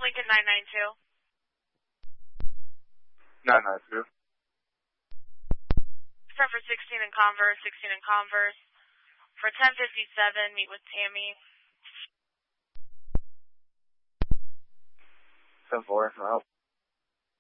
Lincoln 992. 992. Front for 16 in Converse, 16 in Converse. For 1057, meet with Tammy. 10-4, help.